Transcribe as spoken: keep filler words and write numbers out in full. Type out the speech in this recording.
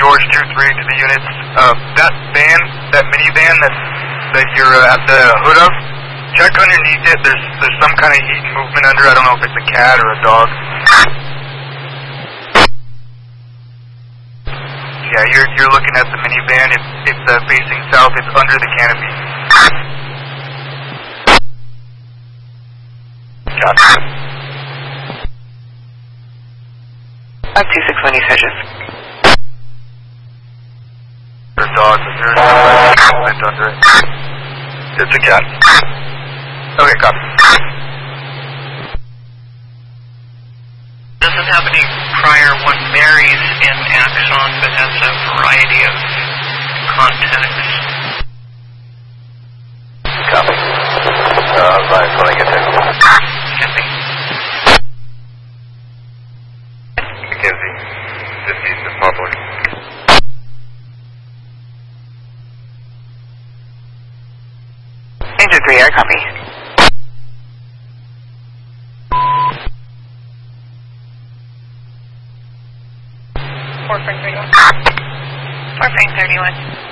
George two three to the units. Uh, that van, that minivan that, that you're uh, at the hood of, check underneath it. There's there's some kind of heat and movement under. I don't know if it's a cat or a dog. Yeah, you're you're looking at the minivan. It's it's uh, facing south. It's under the canopy. Copy. Up two six one, East Hedges. There's a dog, but there's no movement under it. It's a cat. Okay, copy. This is happening prior when Mary's in Axon, but has a variety of contacts. Copy. Uh, advise when I get there. Copy. Mackenzie, just east of Marble. Danger three, air copy. Four Frank thirty-one. Four Frank thirty-one.